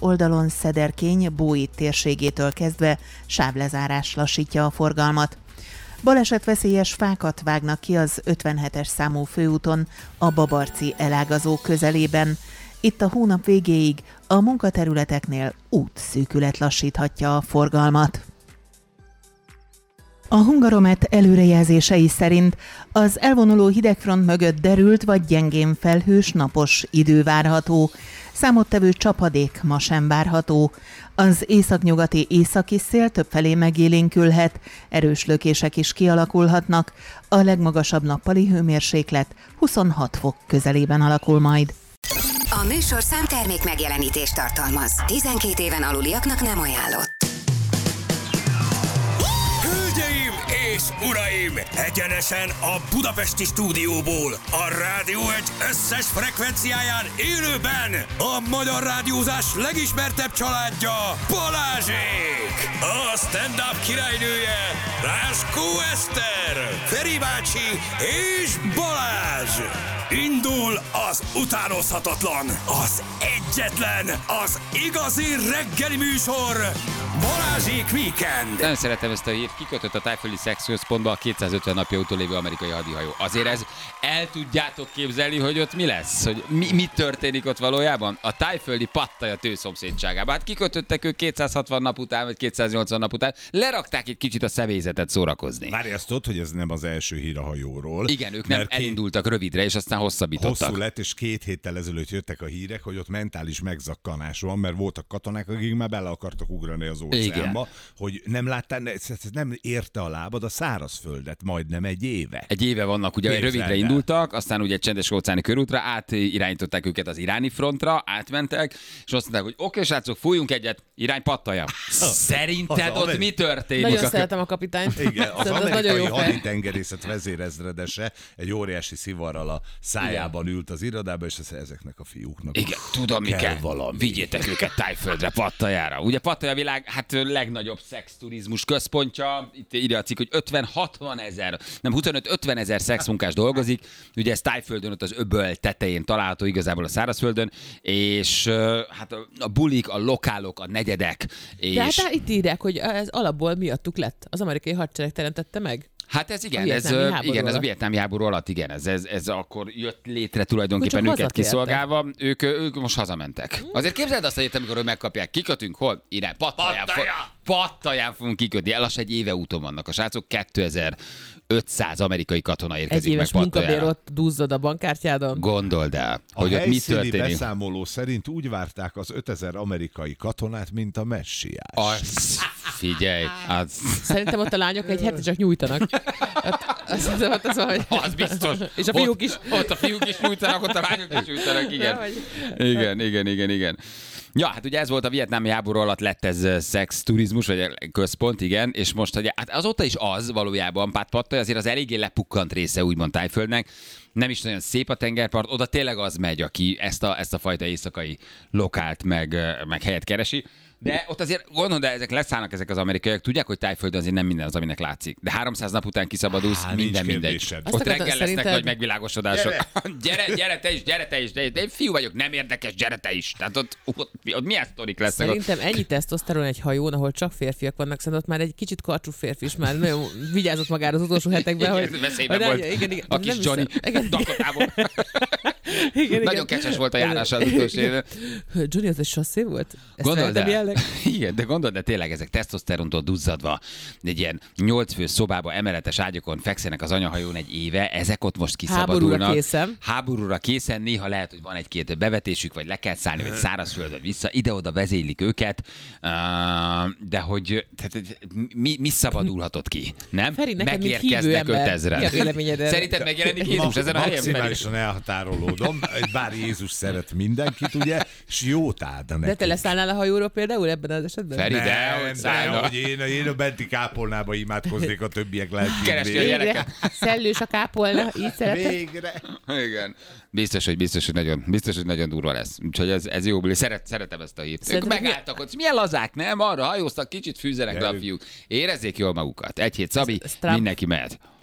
oldalon Szederkény, Bóit térségétől kezdve sávlezárás lassítja a forgalmat. Balesetveszélyes fákat vágnak ki az 57-es számú főúton a Babarci elágazó közelében. Itt a hónap végéig a munkaterületeknél útszűkület lassíthatja a forgalmat. A Hungaromet előrejelzései szerint az elvonuló hidegfront mögött derült vagy gyengén felhős napos idő várható. Számottevő csapadék ma sem várható. Az északnyugati északi szél többfelé megélénkülhet, erős lökések is kialakulhatnak. A legmagasabb nappali hőmérséklet 26 fok közelében alakul majd. A műsorszám termék megjelenítést tartalmaz. 12 éven aluliaknak nem ajánlott. Hölgyeim és uraim! Egyenesen a budapesti stúdióból, a Rádió Egy összes frekvenciáján élőben a magyar rádiózás legismertebb családja, Balázsék! A stand-up királynője, Ráskó Eszter, Feri bácsi és Balázs! Indul az utánozhatatlan, az egyetlen, az igazi reggeli műsor, Balázsék Weekend! Nem szeretem ezt a hírt, kikötött a tájföldi szexközpontba a 250 napja utól lévő amerikai hadihajó. Azért ez el tudjátok képzelni, hogy ott mi lesz? Hogy mi történik ott valójában? A tájföldi Pattaja tőszomszédságában. Hát kikötöttek ők 260 nap után, vagy 280 nap után, lerakták egy kicsit a személyzetet szórakozni. Várj, azt tudod, hogy ez nem az első hír a hajóról. Igen, ők nem elindultak rövidre, és aztán hosszabbítottak. Hosszú lett, és 2 héttel ezelőtt jöttek a hírek, hogy ott mentális megzakkanás van, mert voltak katonák, akik már bele akartak ugrani az óceánba, hogy nem láttál, nem érte a lábad a szárazföldet majdnem egy éve. Egy éve vannak, ugye rövidre indultak, aztán ugye csendes óceáni körútra, átirányították őket az iráni frontra, átmentek, és azt mondták, hogy oké, srácok, fújjunk egyet, irány Pattaja. Szerinted ott mi történik? Nagyon szeretem a kapitányt. Igen, az amerikai haditengerészet vezérezredese egy óriási szivarral a szájában ült az irodába, és ezeknek a fiúknak. Igen, tudom, mi kell. Valami. Vigyétek őket Tájföldre, Pattajára. Ugye Pattaja világ legnagyobb szexturizmus központja. Itt írja a cikk, hogy 25-50 ezer szexmunkás dolgozik. Ugye ez Tájföldön, ott az öböl tetején található, igazából a szárazföldön, és hát a bulik, a lokálok, a negyedek. És... De hát itt írják, hogy ez alapból miattuk lett. Az amerikai hadsereg teremtette meg. Hát ez igen, ez a vietnámi háború alatt, igen, ez akkor jött létre tulajdonképpen őket kiszolgálva, ők most hazamentek. Azért képzeld azt, hogy amikor ők megkapják, kikötünk, hol? Irány, Pattaján fogunk kikötni, lassan egy éve úton vannak a srácok, 2500 amerikai katona érkezik meg Pattajára. Egy éves munkabér ott dúzzad a bankkártyádon. Gondold el, hogy ott mi történik. A beszámoló szerint úgy várták az 5000 amerikai katonát, mint a messiás. Figyelj! Szerintem ott a lányok egy hete csak nyújtanak. Az biztos. És a fiúk is. Ott a fiúk is nyújtanak, ott a lányok is nyújtanak, igen. Ja, hát ugye ez volt a vietnámi háború alatt lett ez szexturizmus, vagy központ, igen, és most ugye, hát azóta is az valójában, Pattaja azért az eléggé lepukkant része úgymond Tájföldnek, nem is nagyon szép a tengerpart, oda tényleg az megy, aki ezt a fajta éjszakai lokált meg helyet keresi. De ott azért gondolom, de leszállnak ezek az amerikaiak, tudják, hogy Tájföldön azért nem minden az, aminek látszik. De 300 nap után kiszabadulsz, minden mindegy. Ott reggel lesznek nagy megvilágosodások. Gyere te is. Én fiú vagyok, nem érdekes, gyere te is. Tehát ott milyen sztorik lesznek? Szerintem ennyi tesztoszteron egy hajón, ahol csak férfiak vannak, szerintem ott már egy kicsit karcsú férfi is már nagyon vigyázott magára az utolsó hetekben, hogy... Veszélyben volt a kis Johnny Dakotából. Nagyon kecses volt a járása az utolsó éve. Johnny, az egy sasszé volt? Gondold el. Igen, de gondold, de tényleg ezek tesztoszterontól duzzadva egy ilyen 8 fő szobába emeletes ágyakon fekszenek az anyahajón egy éve, ezek ott most kiszabadulnak. Háborúra készen, néha lehet, hogy van egy-két bevetésük, vagy le kell szállni, vagy szárazföldre vissza, ide-oda vezénylik őket, de hogy mi szabadulhatott ki, nem? Feri, megérkeznek 5000-en. Mi a véleményed? Szerinted megjelenik Jézus ezen a helyen? Maximálisan elhatárolódom, bár Jézus szeret mindenkit, ugye, és jót állna neki. De te leszállnál a hajóról például ebben az esetben? Feri, hogy én a benti kápolnába imádkoznék, a többiek lelkén. Keresni a gyereket. Szellős a kápolna, így szereted? Végre. Igen. Biztos, hogy nagyon durva lesz. Úgyhogy ez jó, szeretem ezt a hírt. Ők megálltak ott. Milyen lazák, nem? Arra hajóztak, kicsit fűzenek le a fiúk. Érezzék jól magukat. Egy hét Szabi, mindenki mehet.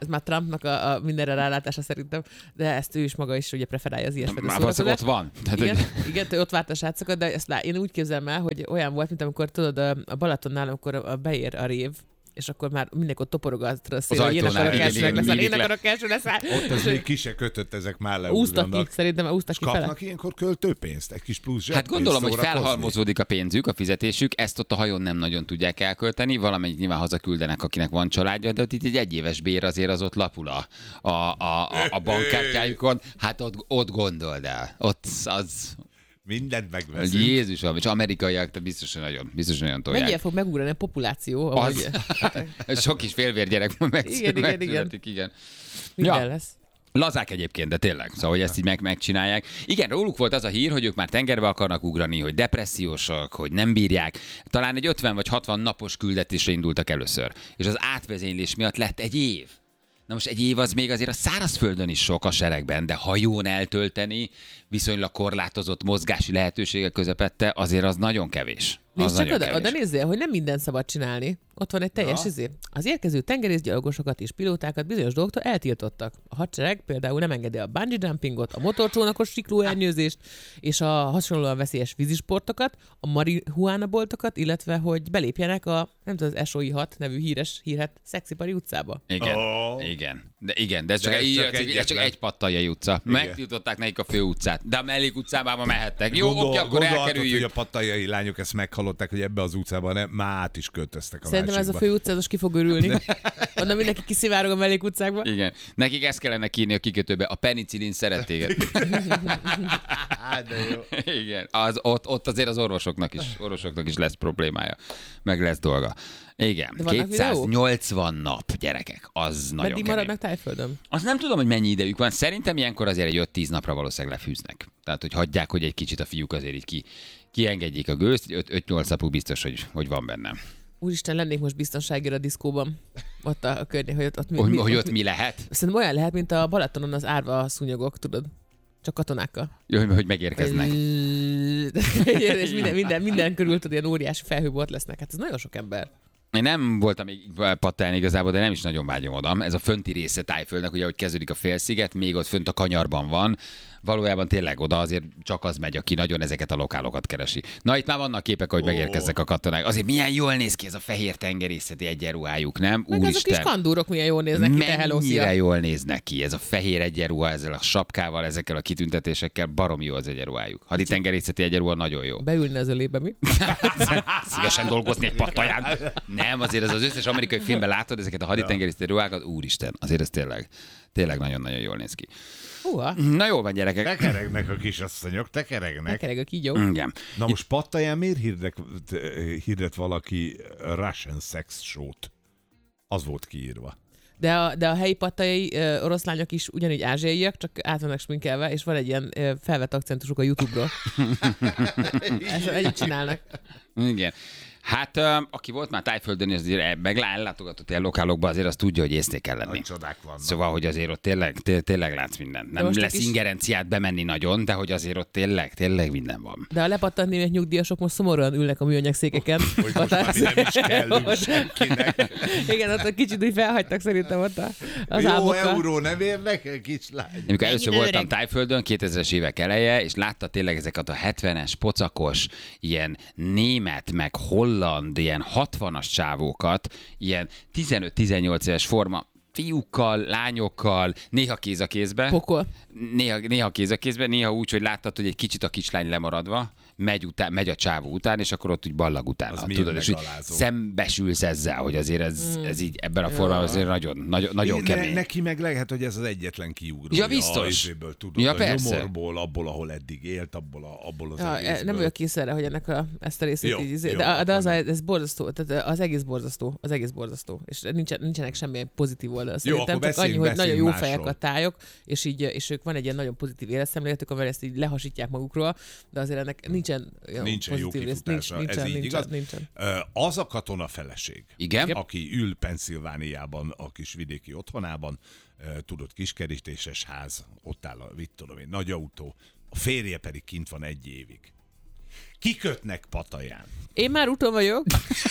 Ez már Trumpnak a mindenre rálátása szerintem, de ezt ő is maga is ugye preferálja az ilyesfajta Már szórakozást. ott van. Igen, ő ott várta a srácokat, de ezt én úgy képzelem el, hogy olyan volt, mint amikor tudod a Balatonnál, amikor beér a rév, és akkor már mindenki ott toporogatra a szél, hogy én akarok első leszel. Ott ez még ki se kötött, ezek már leugranak. Úsztak ki, szerintem úsztak ki fele. Kapnak ilyenkor költőpénzt, egy kis plusz Hát gondolom, hogy szórakozni. felhalmozódik a pénzük, a fizetésük, ezt ott a hajón nem nagyon tudják elkölteni, valamennyit nyilván hazaküldenek, akinek van családja, de ott itt egy egyéves bér azért az ott lapul a bankkártyájukon. Hát ott gondold el. Ott az... Mindent megveszünk. Jézusom, és amerikaiak, de biztos, hogy nagyon tolják. Mennyire fog megugrani a populáció? Az. Sok kis félvér gyerek megszületik, igen. Minden lesz. Lazák egyébként, de tényleg, szóval, hogy ezt így megcsinálják. Igen, róluk volt az a hír, hogy ők már tengerbe akarnak ugrani, hogy depressziósak, hogy nem bírják. Talán egy 50 vagy 60 napos küldetésre indultak először. És az átvezénylés miatt lett egy év. Na most egy év az még azért a szárazföldön is sok a seregben, de hajón eltölteni viszonylag korlátozott mozgási lehetőségek közepette azért az nagyon kevés. Nézd csak oda nézzél, hogy nem mindent szabad csinálni. Ott van egy teljes Az érkező tengerészgyalogosokat és pilótákat bizonyos dolgoktól eltiltottak. A hadsereg például nem engedi a bungee jumpingot, a motorcsónakos siklóernyőzést és a hasonlóan veszélyes vízisportokat, a marihuána boltokat, illetve hogy belépjenek a, nem tudom, az SOI 6 nevű hírhet Szexipari utcába. Igen, de ez csak egy Pattaljai utca. Megtiltották nekik a fő utcát, de a mellékutcában mehettek. Jó, oké, akkor elkerüljük. Hogy a pattaljai lányok ezt meghallották, hogy ebbe az utcában már át is költöztek a Szerintem másikba. ez a fő utcázos ki fog örülni. Onnan mindenki kiszivárog a mellékutcákba. Igen. Nekik ezt kellene kírni a kikötőbe. A penicillin szeret téged. De jó. Igen. Ott azért az orvosoknak is lesz problémája. Meg lesz dolga. Igen. 280 nap, gyerekek. Az nagyon Meddig kemény. maradnak Tájföldön? Azt nem tudom, hogy mennyi idejük van. Szerintem ilyenkor azért egy 5-10 napra valószínűleg lefűznek. Tehát, hogy hagyják, hogy egy kicsit a fiúk azért így kiengedjék a gőzt. 5-8 napuk biztos, hogy van benne. Úristen, lennék most biztonságira a diszkóban. Ott a környék, hogy ott mi lehet? Szerintem olyan lehet, mint a Balatonon az árva szúnyogok, tudod? Csak katonákkal. Jó, hogy megérkeznek. És minden körül tudod, ilyen óriási felhőbort lesznek. Hát ez nagyon sok ember. Én nem voltam még pattálni igazából, de nem is nagyon vágyom oda. Ez a fönti része Tájföldnek, ugye, hogy kezdődik a félsziget, még ott fönt a kanyarban van. Valójában tényleg oda azért csak az megy, aki nagyon ezeket a lokálokat keresi. Na, itt már vannak képek, hogy megérkeznek a katonák. Azért milyen jól néz ki ez a fehér tengerészeti egyenruhájuk, nem? Meg Úristen. azok is kandúrok milyen jól néznek ki, te mennyire jól néznek ki ez a fehér egyenruha, ezzel a sapkával, ezekkel a kitüntetésekkel, baromi jó az egyenruhájuk. Haditengerészeti egyenruha nagyon jó. Beülne az ölébe, mi? Szívesen dolgozni egy Pattaján. Nem, azért az összes amerikai filmben látod ezeket a haditengerészeti ruhákat, úristen, azért ez tényleg nagyon-nagyon jól néz ki. Na jó van, gyerekek. Tekeregnek a kisasszonyok, tekeregnek. Tekereg a kígyó. Igen. Na most Pattaján miért hirdet valaki Russian sex show-t? Az volt kiírva. De a helyi pattajai oroszlányok is ugyanígy ázsiaiak, csak át vannak sminkelve, és van egy ilyen felvett akcentusuk a YouTube-ról. Ezt együtt csinálnak. Igen. Hát, aki volt már Tájföldön, és azért ellátogatott ilyen lokálokba, azért azt tudja, hogy észnél kell lenni. Nagy csodák vannak. Szóval, hogy azért ott tényleg látsz mindent. Nem lesz ingerenciát bemenni nagyon, de hogy azért ott tényleg minden van. De a lepattant német nyugdíjasok most szomorúan ülnek a műanyag székeken. Hogy most már nem is kellünk senkinek. Igen, ott kicsit úgy felhagytak szerintem ott az Jó álmokkal. euró nem érnek, kislány. Amikor először voltam Tájföldön, 2000-es évek eleje, és látta tényleg ezeket a 70-es, pocakos, ilyen német, meg holland, ilyen 60-as csávókat, ilyen 15-18 éves forma, fiúkkal, lányokkal, néha kéz a kézbe. Pokol. Néha kéz a kézbe, néha úgy, hogy láttad, hogy egy kicsit a kislány lemaradva, megy a csávó után, és akkor ott úgy ballag utána. Tudod, és szembesülsz ezzel, hogy azért ez így ebben a formában azért nagyon kemény. Neki meg lehet, hogy ez az egyetlen kiugró. Ja, biztos. Tudod, ja, a persze. nyomorból, abból, ahol eddig élt, abból az egészből. Nem vagyok kész erre, hogy ezt a részét jó, így... jó, de ez borzasztó, tehát az egész borzasztó. És nincsenek semmilyen pozitív oldal. Szerintem csak annyi, hogy nagyon jó fejek a tájok, és ők van egy ilyen nagyon pozitív életszemléletük, amivel ezt így lehasítják magukról, de azért ennek nincsen jó kifutása. Ez így igaz. Nincsen. Az a katona feleség, igen? aki ül Pennsylvániában, a kis vidéki otthonában, tudod, kiskerítéses ház, ott áll a, mit tudom én, nagy autó, a férje pedig kint van 1 évig. Kikötnek Pataján. Én már úton vagyok.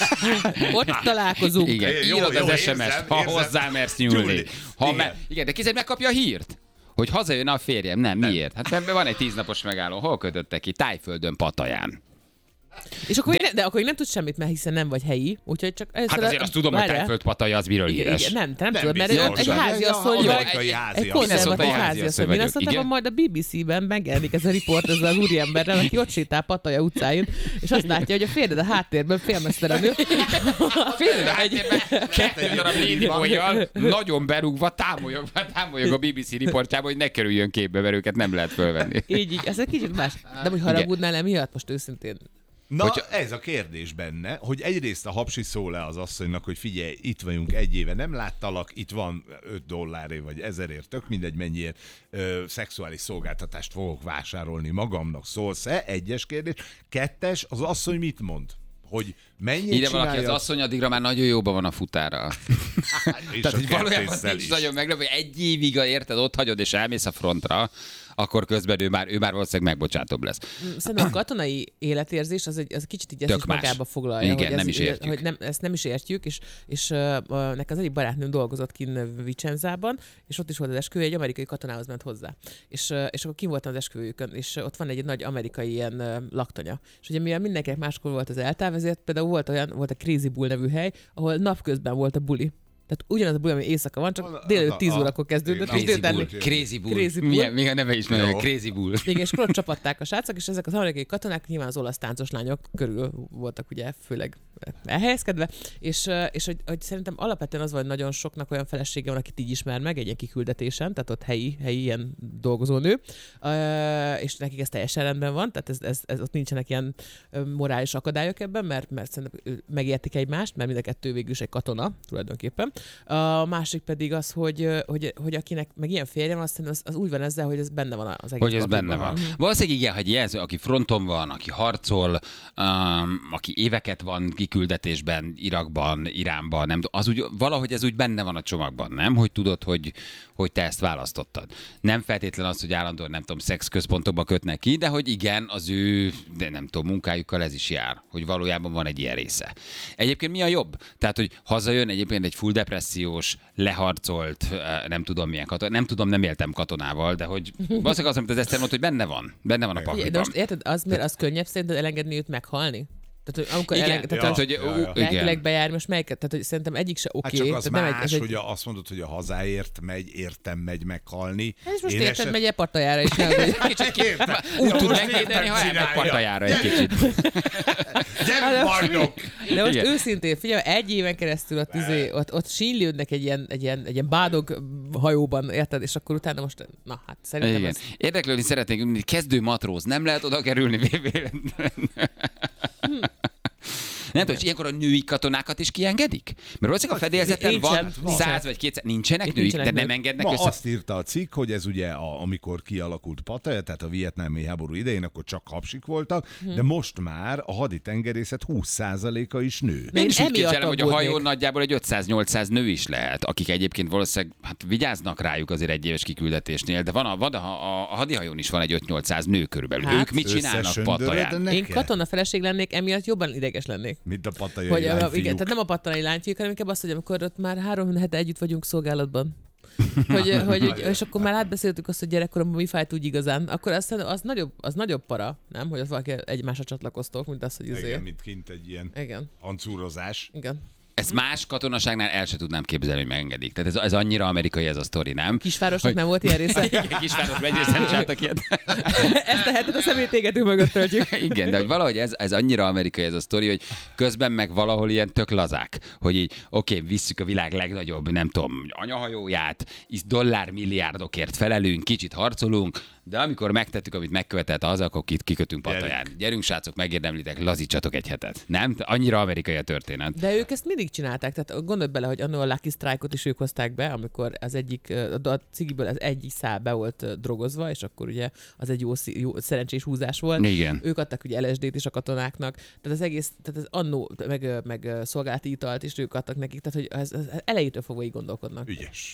Ott találkozunk. Igen, írod az SMS-t, ha érzem. hozzá mersz nyúlni. Igen, de kézzel megkapja a hírt, hogy hazajön a férjem. Nem, miért? Hát mert van egy 10 napos megálló. Hol kötöttek ki? Tájföldön, Pataján. És akkor de akkor nem tudsz semmit, mert hiszen nem vagy helyi, úgyhogy csak... Hát azért azt tudom, hogy Tájföld Pataja az miről híres. Igen, nem, te nem Nem tudod, mert biztos. egy háziasszony vagy, egy konzervatív háziasszony. Minnesotában majd a BBC-ben megjelenik ez a riport ezzel az úriemberrel, aki ott sétál Pataja utcáin, és azt látja, hogy a férjed a háttérben félmeztelenül. A férjed a háttérben 2 darab lédibolyjal nagyon berúgva támolyog a BBC riportjába, hogy ne kerüljön képbe, mert őket nem lehet fölvenni. Így, ez egy kicsit más. De hogy haragudnál emiatt most őszintén? Na, ez a kérdés benne, hogy egyrészt a hapsi szól le az asszonynak, hogy figyelj, itt vagyunk 1 éve, nem láttalak, itt van $5 vagy 1000-ért, tök mindegy mennyiért szexuális szolgáltatást fogok vásárolni magamnak, szólsz-e? 1-es kérdés. 2, az asszony mit mond? Hogy mennyit Ide csinálja? valaki, az asszony addigra már nagyon jóban van a futára. És Tehát, a hogy valójában kertésszel nincs is. nagyon meglepő, hogy 1 évig, érted, ott hagyod és elmész a frontra, akkor közben ő már valószínűleg megbocsátóbb lesz. Szerintem a katonai életérzés az kicsit így ezt Tök is más. magába foglalja. Igen, hogy nem is értjük. Hogy ezt nem is értjük, és nekem az egyik barátnőm dolgozott kint Vicenzában, és ott is volt az esküvő, egy amerikai katonához ment hozzá. És akkor kim voltam az esküvőjükön, és ott van egy nagy amerikai ilyen laktanya. És ugye mivel mindenkinek máskor volt az eltáv, ezért például volt a Crazy Bull nevű hely, ahol napközben volt a buli. Tehát ugyanaz a buli, ami éjszaka van, csak délelőtt 10 órakor kezdődött. Crazy Bull. Crazy Bull. Még a neve is mondja, Crazy Bull. Igen, és akkor ott csapatták a srácok, és ezek az amerikai katonák nyilván az olasz táncos lányok körül voltak ugye főleg elhelyezkedve, és hogy szerintem alapvetően az van, hogy nagyon soknak olyan felesége van, akit így ismer meg egy ilyen kiküldetésen, tehát ott helyi ilyen dolgozónő, és nekik ez teljesen rendben van, tehát ez ott nincsenek ilyen morális akadályok ebben, mert szerintem megértik egymást, mert mind a kettő végül is egy katona tulajdonképpen. A másik pedig az, hogy akinek meg ilyen férje van, az úgy van ezzel, hogy ez benne van az egész. Hogy ez benne van. Valószínűleg igen, hogy ez, aki fronton van, aki harcol, aki éveket van kiküldetésben, Irakban, Iránban, nem, az úgy, valahogy ez úgy benne van a csomagban, nem? Hogy tudod, hogy te ezt választottad. Nem feltétlen az, hogy állandóan, nem tudom, szexközpontokba kötnek ki, de hogy igen, az ő, de nem tudom, munkájukkal ez is jár, hogy valójában van egy ilyen része. Egyébként mi a jobb? Tehát, hogy hazajön egyébként egy full depressziós, leharcolt, nem tudom milyen katona, nem tudom, nem éltem katonával, de hogy valószínűleg az, amit az Eszter mondta, hogy benne van a pakliban. De most érted, az könnyebb szerinted elengedni őt meghalni? Tehát, hogy amikor igen, lelkileg bejár, most melyiket? Tehát, hogy szerintem egyik se oké. Hát csak az tehát más, hogy azt mondod, hogy a hazáért megy, értem megy meghalni. Ez most érted, megy Pattajára is. Úgy tud megvédeni, ha elmegy Pattajára egy kicsit. Gyere, bajnok! De most őszintén, figyelj, 1 éven keresztül ott sínylődnek egy ilyen bádog hajóban, érted? És akkor utána most, na hát szerintem igen. Érdeklődni szeretnék, hogy kezdő matróz, nem lehet oda kerülni Nem tudom, és ilyenkor a női katonákat is kiengedik? Mert valószínűleg a fedélzeten van 100 vagy 200, nincsenek nőik, de nem engednek Ma össze. azt írta a cikk, hogy ez ugye, amikor kialakult Pattaya, tehát a vietnámi háború idején, akkor csak hapsik voltak, de most már a haditengerészet 20%-a is nő. Én is úgy képzelem, hogy a hajón aggódnék. nagyjából egy 500-800 nő is lehet, akik egyébként valószínűleg vigyáznak rájuk azért 1 éves kiküldetésnél, de van a hadihajón is van egy 5-800 nő körülbelül. Hát, ők mit csinálnak Pattayán? Én katona feleség lennék, emiatt jobban ideges lennék. Mint a pattayai Hogy, lányfiúk. igen, tehát nem a pattanai lányfiúk, hanem inkább azt, hogy amikor ott már 3 hete együtt vagyunk szolgálatban. És akkor már átbeszéltük azt, hogy gyerekkoromban mi fájt úgy igazán, akkor az nagyobb para, nem? Hogy az valaki egymásra csatlakoztok, mint az, hogy Igen, mint kint egy ilyen hancúrozás. Igen. Ezt más katonaságnál el se tudnám képzelni, hogy megengedik. Tehát ez annyira amerikai ez a sztori, nem? Kisvárosnak nem volt ilyen része. Igen, Kisvárosban egyrészt nem csináltak ilyet. Ezt a hetet a szemétégető mögött töltjük. Igen, de hogy valahogy ez annyira amerikai ez a sztori, hogy közben meg valahol ilyen tök lazák, hogy így oké, visszük a világ legnagyobb, nem tudom, anyahajóját, dollármilliárdokért felelünk, kicsit harcolunk, de amikor megtettük, amit megkövetett az, akkor kikötünk Pattayán. Gyerünk, srácok, megérdemlitek, lazítsatok egy hetet. Nem? Annyira amerikai a történet. De ők ezt mindig csinálták. Tehát gondolj bele, hogy annól a Lucky Strike-ot is ők hozták be, amikor az egyik, a cigiből az egyik szál be volt drogozva, és akkor ugye az egy jó szerencsés húzás volt. Igen. Ők adtak ugye LSD-t is a katonáknak. Tehát az egész, tehát az annó, meg szolgálati italt is ők adtak nekik. Tehát hogy ez elejétől fogva így gondolkodnak. Ügyes.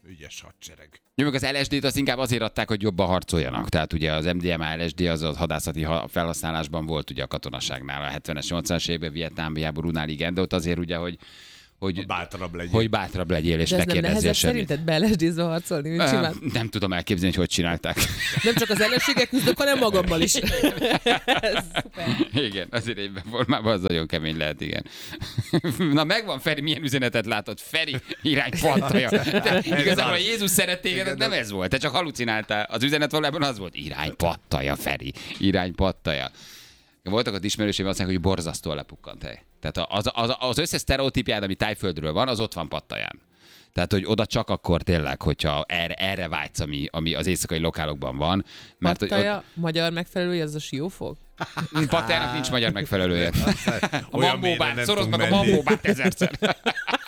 Ügyes hadsereg. Jó, az LSD-t az inkább azért adták, hogy jobban harcoljanak. Tehát ugye az MDMA LSD az a hadászati felhasználásban volt ugye a katonaságnál, a 70-es, 80-as években, vietnámi háborúnál, igen, de ott azért ugye, hogy bátrabb legyél, és ne kérdezzél semmit. Szerinted be-LSD-zve harcolni, mint simán? Nem tudom elképzelni, hogy csinálták. Nem csak az ellenségek küzdök, hanem magammal is. Szuper. Igen, azért egyben formában az nagyon kemény lehet, igen. Na megvan, Feri, milyen üzenetet látod? Feri, irány Pattaja. Igazából a Jézus szeret téged, nem ez volt, te csak halucináltál. Az üzenet valójában az volt, irány Pattaja, Feri, irány Pattaja. Voltak ott ismerőseim, azt mondják, hogy borzasztóan lepukkant hely. Tehát az összes sztereotípjád, ami Tájföldről van, az ott van Pattaján. Tehát, hogy oda csak akkor tényleg, hogyha erre vágysz, ami az éjszakai lokálokban van. Mert Pattaja, ott... magyar megfelelője, az a Siófok? Pattájának nincs magyar megfelelője. A Mambóbár, szorozd meg a Mambóbárt 1000-szer.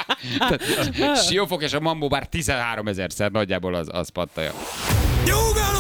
Siófok és a Mambóbár 13 000-szer nagyjából az Pattaja. Nyugalom!